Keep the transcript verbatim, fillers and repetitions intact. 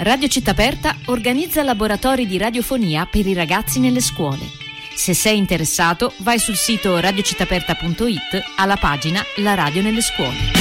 Radio Città Aperta organizza laboratori di radiofonia per i ragazzi nelle scuole. Se sei interessato, vai sul sito radiocittaperta punto it alla pagina La radio nelle scuole.